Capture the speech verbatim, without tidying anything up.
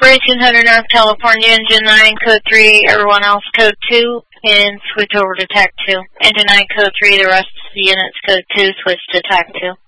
Operation Hunter North California, Engine nine, Code three, everyone else Code two, and switch over to T A C two. Engine nine, Code three, the rest of the units Code two, switch to T A C two.